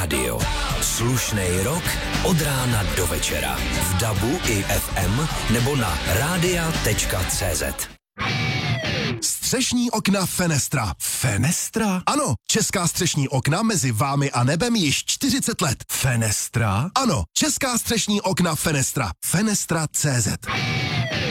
rádio. Slušnej rok od rána do večera. V DABu i FM nebo na radia.cz. Střešní okna Fenestra. Fenestra? Ano, česká střešní okna mezi vámi a nebem již 40 let. Fenestra? Ano, česká střešní okna Fenestra. Fenestra.cz.